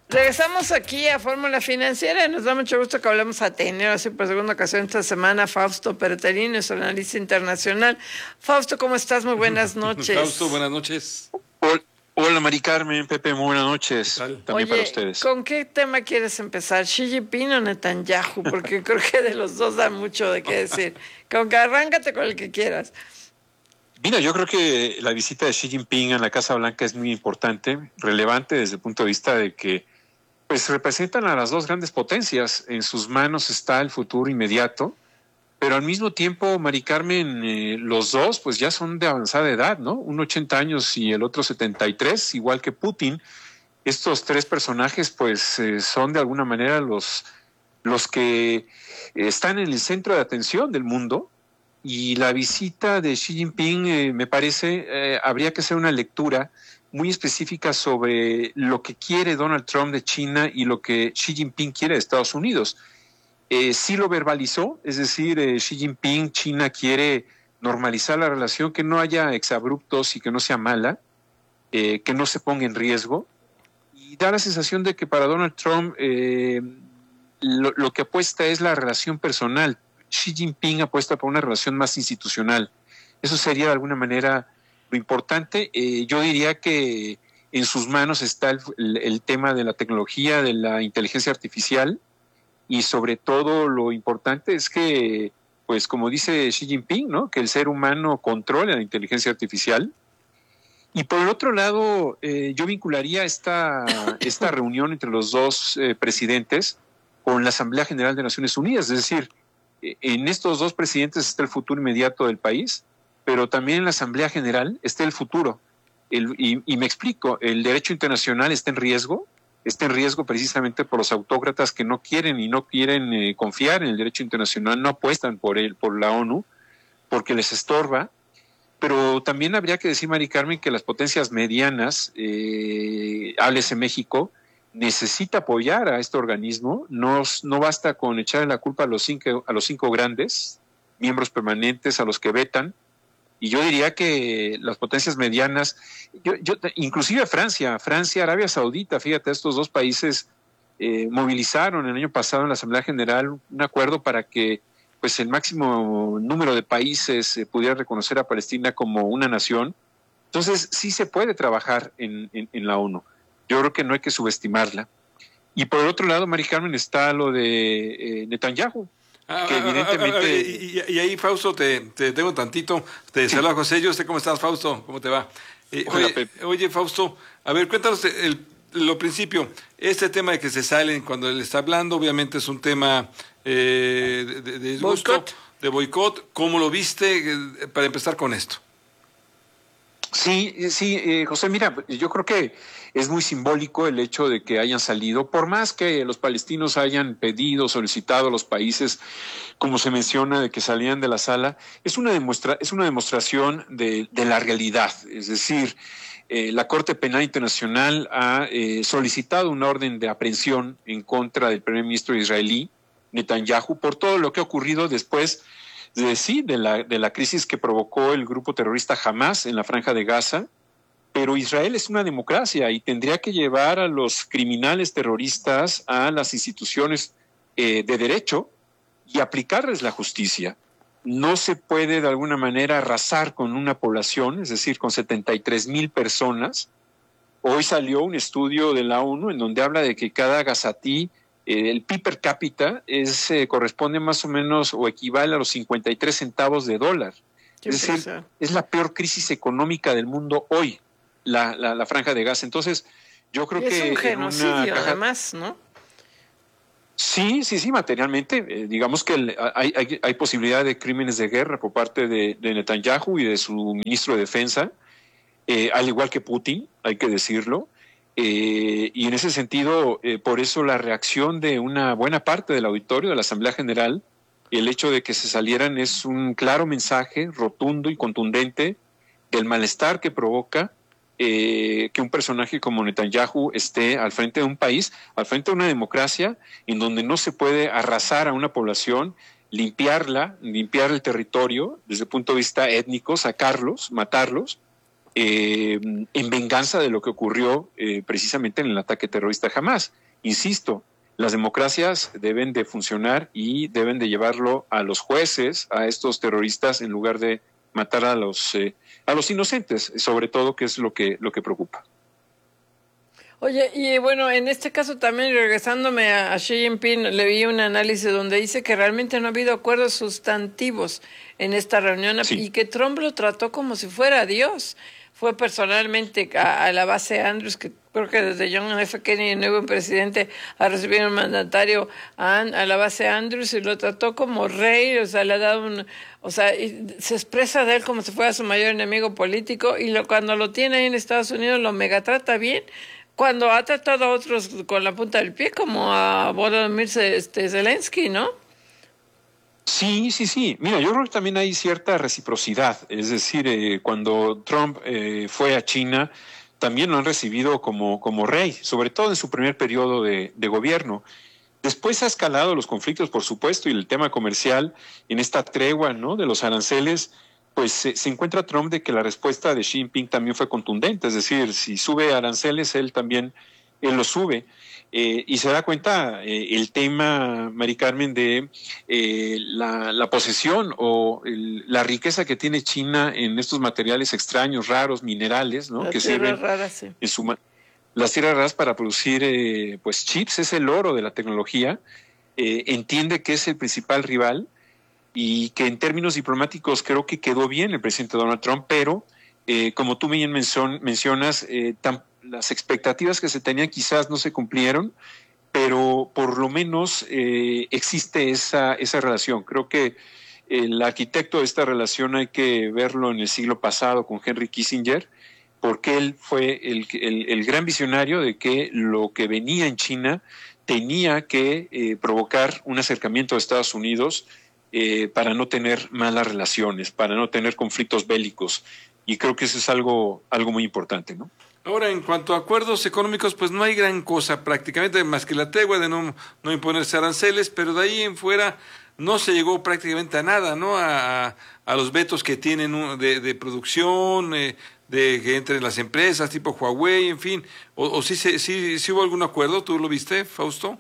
Regresamos aquí a Fórmula Financiera y nos da mucho gusto que hablemos a Ateneo, así por segunda ocasión esta semana, Fausto Perotterini, nuestro analista internacional. Fausto, ¿cómo estás? Muy buenas noches. Fausto, buenas noches. Hola, Mari Carmen, Pepe, muy buenas noches. También para ustedes. ¿Con qué tema quieres empezar? ¿Xi Jinping o Netanyahu? Porque creo que de los dos da mucho de qué decir. Arráncate con el que quieras. Mira, yo creo que la visita de Xi Jinping a la Casa Blanca es muy importante, relevante desde el punto de vista de que pues representan a las dos grandes potencias. En sus manos está el futuro inmediato, pero al mismo tiempo, Mari Carmen, los dos pues ya son de avanzada edad, ¿no? Uno 80 años y el otro 73, igual que Putin. Estos tres personajes pues son de alguna manera los que están en el centro de atención del mundo, y la visita de Xi Jinping me parece habría que hacer una lectura muy específica sobre lo que quiere Donald Trump de China y lo que Xi Jinping quiere de Estados Unidos. Sí lo verbalizó, es decir, Xi Jinping, China quiere normalizar la relación, que no haya exabruptos y que no sea mala, que no se ponga en riesgo, y da la sensación de que para Donald Trump lo que apuesta es la relación personal. Xi Jinping apuesta por una relación más institucional. Eso sería de alguna manera lo importante. Yo diría que en sus manos está el tema de la tecnología, de la inteligencia artificial, y sobre todo lo importante es que, pues como dice Xi Jinping, ¿no?, que el ser humano controle la inteligencia artificial. Y por el otro lado, yo vincularía esta reunión entre los dos presidentes con la Asamblea General de Naciones Unidas. Es decir, en estos dos presidentes está el futuro inmediato del país, pero también en la Asamblea General está el futuro. Y me explico, el derecho internacional está en riesgo precisamente por los autócratas que no quieren confiar en el derecho internacional, no apuestan por la ONU, porque les estorba. Pero también habría que decir, Mari Carmen, que las potencias medianas, háblese México, necesita apoyar a este organismo. No basta con echarle la culpa a los cinco grandes, miembros permanentes, a los que vetan. Y yo diría que las potencias medianas, inclusive Francia, Arabia Saudita, fíjate, estos dos países movilizaron el año pasado en la Asamblea General un acuerdo para que pues el máximo número de países pudiera reconocer a Palestina como una nación. Entonces sí se puede trabajar en la ONU. Yo creo que no hay que subestimarla. Y por el otro lado, Mari Carmen, está lo de Netanyahu, que evidentemente... Y ahí, Fausto, te tengo tantito. Te saluda José. Yo sé cómo estás, Fausto. ¿Cómo te va? Oye, Fausto, a ver, cuéntanos lo principio. Este tema de que se salen cuando él está hablando, obviamente es un tema de disgusto, de boicot. ¿Cómo lo viste para empezar con esto? Sí, José, mira, yo creo que es muy simbólico el hecho de que hayan salido, por más que los palestinos hayan solicitado a los países, como se menciona, de que salían de la sala. Es una demostración de la realidad. Es decir, la Corte Penal Internacional ha solicitado una orden de aprehensión en contra del primer ministro israelí, Netanyahu, por todo lo que ha ocurrido después de la crisis que provocó el grupo terrorista Hamás en la Franja de Gaza. Pero Israel es una democracia y tendría que llevar a los criminales terroristas a las instituciones de derecho y aplicarles la justicia. No se puede de alguna manera arrasar con una población, es decir, con 73,000 personas. Hoy salió un estudio de la ONU en donde habla de que cada gazatí, el PIB per cápita corresponde más o menos o equivale a los 53 centavos de dólar. Es decir, es la peor crisis económica del mundo hoy, la Franja de Gaza. Entonces, yo creo que... Es un genocidio, además, ¿no? Sí, materialmente. Digamos que hay posibilidad de crímenes de guerra por parte de Netanyahu y de su ministro de Defensa, al igual que Putin, hay que decirlo. Y en ese sentido, por eso la reacción de una buena parte del auditorio de la Asamblea General, el hecho de que se salieran es un claro mensaje rotundo y contundente del malestar que provoca que un personaje como Netanyahu esté al frente de un país, al frente de una democracia, en donde no se puede arrasar a una población, limpiar el territorio desde el punto de vista étnico, sacarlos, matarlos, en venganza de lo que ocurrió precisamente en el ataque terrorista de Hamás. Insisto, las democracias deben de funcionar y deben de llevarlo a los jueces, a estos terroristas, en lugar de matar a los inocentes, sobre todo, que es lo que preocupa. Oye, y bueno, en este caso también, regresándome a Xi Jinping, le vi un análisis donde dice que realmente no ha habido acuerdos sustantivos en esta reunión, sí, y que Trump lo trató como si fuera Dios. Fue personalmente a la base Andrews, que creo que desde John F. Kennedy, el nuevo presidente, a recibir un mandatario a la base Andrews y lo trató como rey, o sea, le ha dado se expresa de él como si fuera su mayor enemigo político, y cuando lo tiene ahí en Estados Unidos lo megatrata bien, cuando ha tratado a otros con la punta del pie, como a Volodymyr Zelensky, ¿no? Sí. Mira, yo creo que también hay cierta reciprocidad. Es decir, cuando Trump fue a China, también lo han recibido como rey, sobre todo en su primer periodo de gobierno. Después ha escalado los conflictos, por supuesto, y el tema comercial en esta tregua, ¿no?, de los aranceles, pues se encuentra Trump de que la respuesta de Xi Jinping también fue contundente. Es decir, si sube aranceles, él lo sube. Y se da cuenta el tema, Mari Carmen, de la posesión o la riqueza que tiene China en estos materiales extraños, raros, minerales, ¿no?, que sirven sí, las tierras raras para producir pues chips. Es el oro de la tecnología. Entiende que es el principal rival y que en términos diplomáticos creo que quedó bien el presidente Donald Trump, pero como tú bien mencionas, las expectativas que se tenían quizás no se cumplieron, pero por lo menos existe esa relación. Creo que el arquitecto de esta relación hay que verlo en el siglo pasado con Henry Kissinger, porque él fue el gran visionario de que lo que venía en China tenía que provocar un acercamiento a Estados Unidos para no tener malas relaciones, para no tener conflictos bélicos. Y creo que eso es algo muy importante, ¿no? Ahora, en cuanto a acuerdos económicos, pues no hay gran cosa prácticamente, más que la tregua de no imponerse aranceles, pero de ahí en fuera no se llegó prácticamente a nada, ¿no? A los vetos que tienen de producción, de que entren las empresas tipo Huawei, en fin. ¿O sí hubo algún acuerdo? ¿Tú lo viste, Fausto?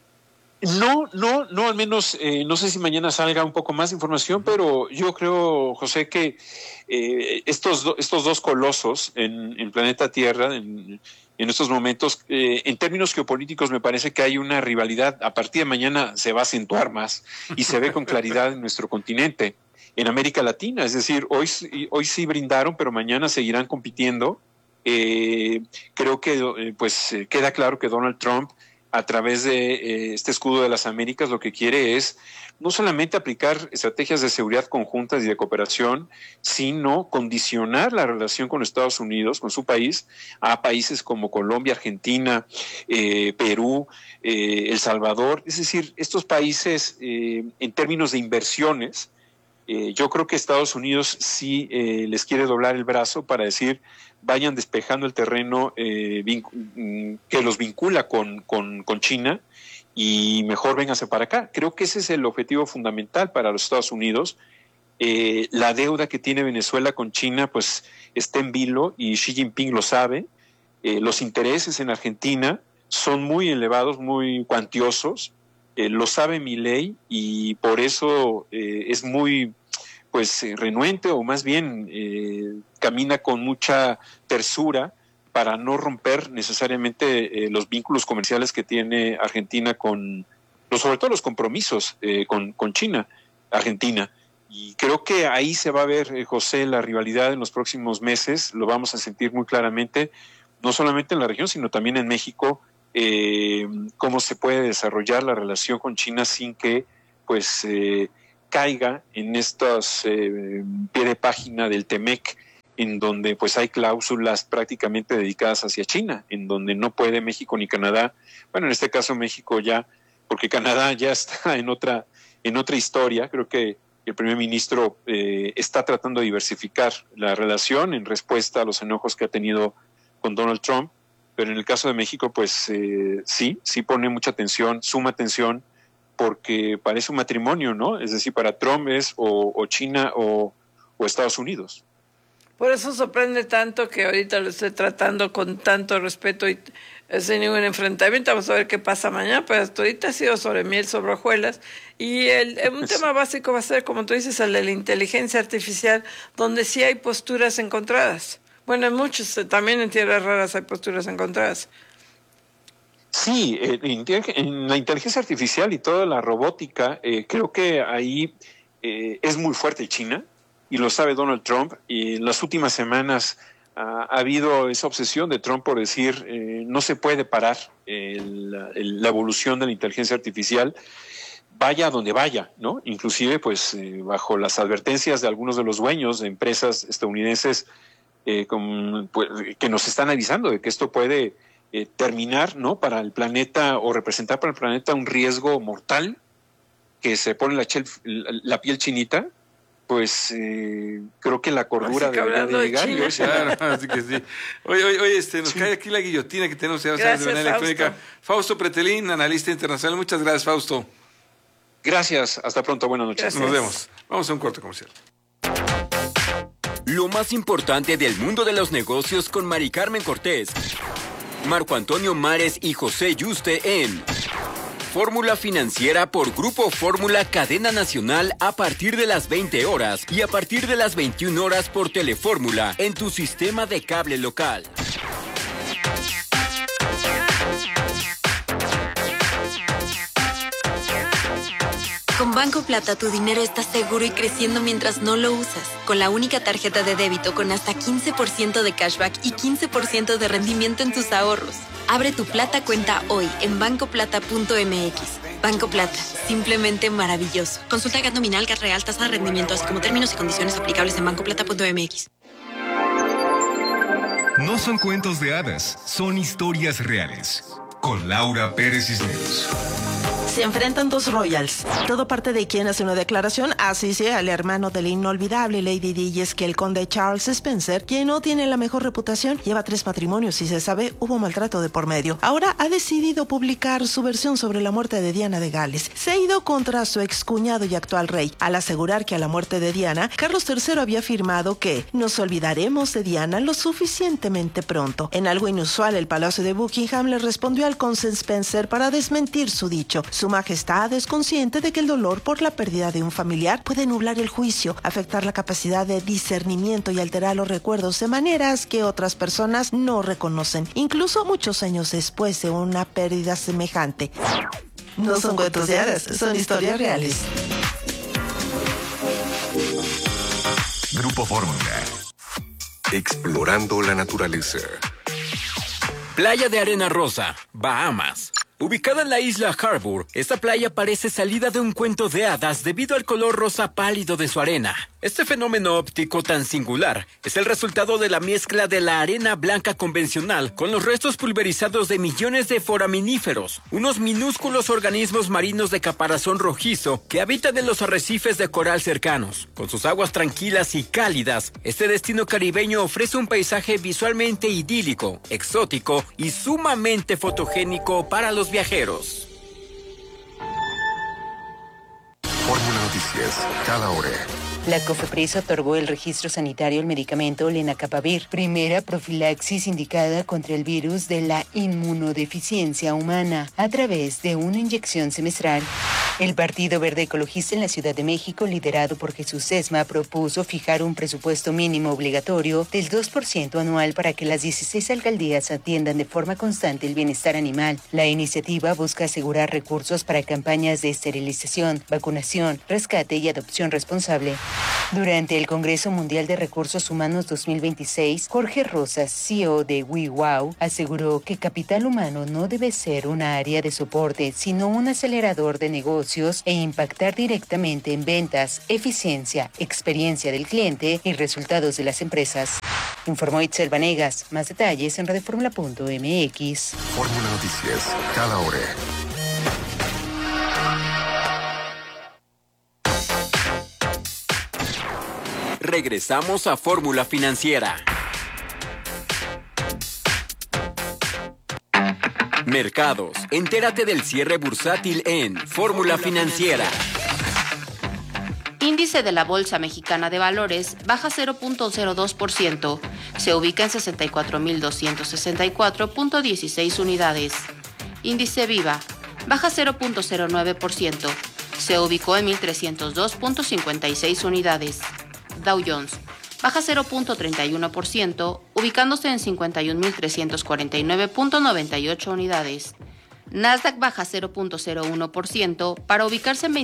No, al menos no sé si mañana salga un poco más de información, pero yo creo, José, que estos dos colosos en el planeta Tierra, en estos momentos, en términos geopolíticos, me parece que hay una rivalidad. A partir de mañana se va a acentuar más y se ve con claridad en nuestro continente, en América Latina. Es decir, hoy sí brindaron, pero mañana seguirán compitiendo. Creo que queda claro que Donald Trump, a través de este escudo de las Américas, lo que quiere es no solamente aplicar estrategias de seguridad conjuntas y de cooperación, sino condicionar la relación con Estados Unidos, con su país, a países como Colombia, Argentina, Perú, El Salvador. Es decir, estos países, en términos de inversiones, yo creo que Estados Unidos sí les quiere doblar el brazo para decir: vayan despejando el terreno que los vincula con China y mejor vénganse para acá. Creo que ese es el objetivo fundamental para los Estados Unidos. La deuda que tiene Venezuela con China pues está en vilo y Xi Jinping lo sabe. Los intereses en Argentina son muy elevados, muy cuantiosos. Lo sabe Milei y por eso es muy renuente, o más bien camina con mucha tersura para no romper necesariamente los vínculos comerciales que tiene Argentina sobre todo los compromisos con China, Argentina. Y creo que ahí se va a ver, José, la rivalidad en los próximos meses. Lo vamos a sentir muy claramente, no solamente en la región, sino también en México, cómo se puede desarrollar la relación con China sin que caiga en estos pie de página del TEMEC, en donde pues hay cláusulas prácticamente dedicadas hacia China, en donde no puede México ni Canadá, bueno, en este caso México ya, porque Canadá ya está en otra historia. Creo que el primer ministro está tratando de diversificar la relación en respuesta a los enojos que ha tenido con Donald Trump, pero en el caso de México pues sí pone mucha atención, suma atención, porque parece un matrimonio, ¿no? Es decir, para Trump es o China o Estados Unidos. Por eso sorprende tanto que ahorita lo esté tratando con tanto respeto y sin ningún enfrentamiento. Vamos a ver qué pasa mañana, pero hasta ahorita ha sido sobre miel, sobre hojuelas. Y un tema básico va a ser, como tú dices, el de la inteligencia artificial, donde sí hay posturas encontradas. Bueno, en muchos, también en tierras raras hay posturas encontradas. Sí, en la inteligencia artificial y toda la robótica, creo que ahí es muy fuerte China, y lo sabe Donald Trump, y en las últimas semanas ha habido esa obsesión de Trump por decir no se puede parar la evolución de la inteligencia artificial, vaya donde vaya, ¿no? Inclusive, pues, bajo las advertencias de algunos de los dueños de empresas estadounidenses que nos están avisando de que esto puede terminar, ¿no? Para el planeta, o representar para el planeta un riesgo mortal, que se pone la piel chinita. Pues creo que la cordura debería de llegar. Claro, así que sí. Oye, nos cae aquí la guillotina que tenemos que hacer de manera electrónica. Fausto Pretelín, analista internacional. Muchas gracias, Fausto. Gracias, hasta pronto, buenas noches. Gracias. Nos vemos. Vamos a un corte comercial. Lo más importante del mundo de los negocios con Mari Carmen Cortés, Marco Antonio Mares y José Yuste en Fórmula Financiera por Grupo Fórmula Cadena Nacional a partir de las 20 horas y a partir de las 21 horas por Telefórmula en tu sistema de cable local. Con Banco Plata tu dinero está seguro y creciendo mientras no lo usas. Con la única tarjeta de débito con hasta 15% de cashback y 15% de rendimiento en tus ahorros. Abre tu Plata cuenta hoy en bancoplata.mx. Banco Plata, simplemente maravilloso. Consulta GAT nominal, GAT real, tasa de rendimiento, así como términos y condiciones aplicables en bancoplata.mx. No son cuentos de hadas, son historias reales. Con Laura Pérez Cisneros. Se enfrentan dos royals. Todo parte de quien hace una declaración, así sea el hermano del inolvidable Lady Di, y es que el conde Charles Spencer, quien no tiene la mejor reputación, lleva 3 matrimonios y se sabe hubo maltrato de por medio. Ahora ha decidido publicar su versión sobre la muerte de Diana de Gales. Se ha ido contra su excuñado y actual rey, al asegurar que a la muerte de Diana, Carlos III había afirmado que nos olvidaremos de Diana lo suficientemente pronto. En algo inusual, el Palacio de Buckingham le respondió al conde Spencer para desmentir su dicho. Su Majestad es consciente de que el dolor por la pérdida de un familiar puede nublar el juicio, afectar la capacidad de discernimiento y alterar los recuerdos de maneras que otras personas no reconocen, incluso muchos años después de una pérdida semejante. No son cuentos de hadas, son historias reales. Grupo Fórmula. Explorando la naturaleza. Playa de Arena Rosa, Bahamas. Ubicada en la isla Harbour, esta playa parece salida de un cuento de hadas debido al color rosa pálido de su arena. Este fenómeno óptico tan singular es el resultado de la mezcla de la arena blanca convencional con los restos pulverizados de millones de foraminíferos, unos minúsculos organismos marinos de caparazón rojizo que habitan en los arrecifes de coral cercanos. Con sus aguas tranquilas y cálidas, este destino caribeño ofrece un paisaje visualmente idílico, exótico y sumamente fotogénico para los viajeros. Fórmula Noticias, cada hora. La COFEPRIS otorgó el registro sanitario al medicamento lenacapavir, primera profilaxis indicada contra el virus de la inmunodeficiencia humana, a través de una inyección semestral. El Partido Verde Ecologista en la Ciudad de México, liderado por Jesús Sesma, propuso fijar un presupuesto mínimo obligatorio del 2% anual para que las 16 alcaldías atiendan de forma constante el bienestar animal. La iniciativa busca asegurar recursos para campañas de esterilización, vacunación, rescate y adopción responsable. Durante el Congreso Mundial de Recursos Humanos 2026, Jorge Rosas, CEO de WeWow, aseguró que capital humano no debe ser una área de soporte, sino un acelerador de negocios e impactar directamente en ventas, eficiencia, experiencia del cliente y resultados de las empresas. Informó Itzel Vanegas. Más detalles en radioformula.mx. Fórmula Noticias, cada hora. Regresamos a Fórmula Financiera. Mercados. Entérate del cierre bursátil en Fórmula Financiera. Índice de la Bolsa Mexicana de Valores baja 0.02%, se ubica en 64.264.16 unidades. Índice Viva baja 0.09%, se ubicó en 1.302.56 unidades. Dow Jones baja 0.31%, ubicándose en 51.349.98 unidades. Nasdaq baja 0.01% para ubicarse en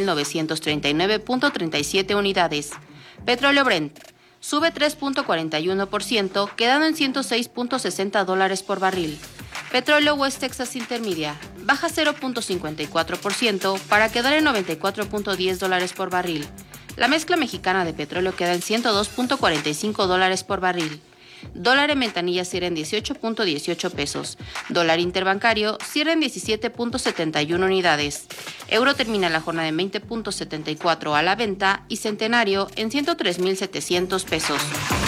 26.939.37 unidades. Petróleo Brent sube 3.41%, quedando en $106.60 por barril. Petróleo West Texas Intermedia baja 0.54% para quedar en $94.10 por barril. La mezcla mexicana de petróleo queda en $102.45 por barril. Dólar en ventanilla cierra en 18.18 pesos. Dólar interbancario cierra en 17.71 unidades. Euro termina la jornada en 20.74 a la venta y centenario en 103.700 pesos.